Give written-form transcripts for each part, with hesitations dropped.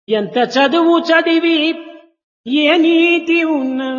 ఎంత చదువు చదివి ఏ నీతి ఉన్నను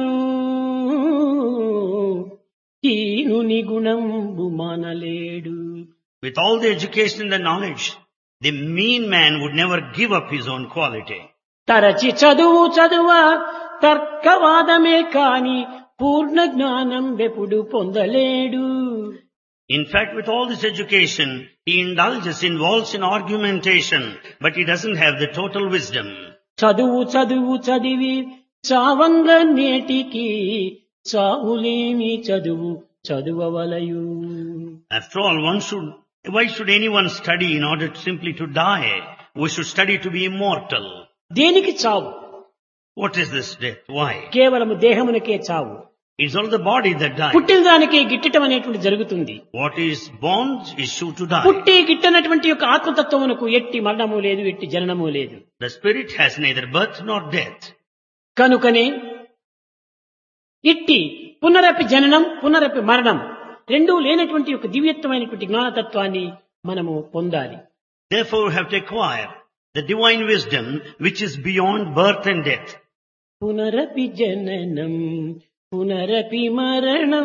హీనుని గుణంబు మానలేడు. With all the education and the knowledge, the mean man would never give up his own quality. తరచి చదువు చదువ తర్కవాదమే కాని పూర్ణ జ్ఞానం వెప్పుడు పొందలేడు. In fact, with all this education, he involves in argumentation, but he doesn't have the total wisdom. చదువు చదువు చదివి చావంగ నేటికి చావులేని చదువు చదువవలయు. After all, why should anyone study in order simply to die? We should study to be immortal. దేనికి చావు? What is this death? Why? కేవలము దేహమునకే చావు. It's only the body that dies. పుట్టిన దానికి గిట్టటం అనేటువంటి జరుగుతుంది. What is born is sure to die. పుట్టి గిట్టనటువంటి యొక్క ఆత్మతత్వమునకు ఎట్టి మరణము లేదు, ఎట్టి జననము లేదు. The spirit has neither birth nor death. కనుకనే ఇట్టి పునరపి జననం పునరపి మరణం రెండూ లేనటువంటి యొక్క దివ్యత్వమైనటువంటి జ్ఞానతత్వాన్ని మనము పొందాలి. Therefore we have to acquire the divine wisdom which is beyond birth and death. పునరపి జననం పునరపి మరణం.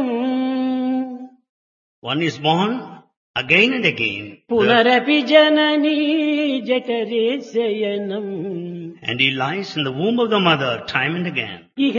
One is born again and again. పునరపి జననీ జఠరే శయనం. And he lies in the womb of the mother time and again.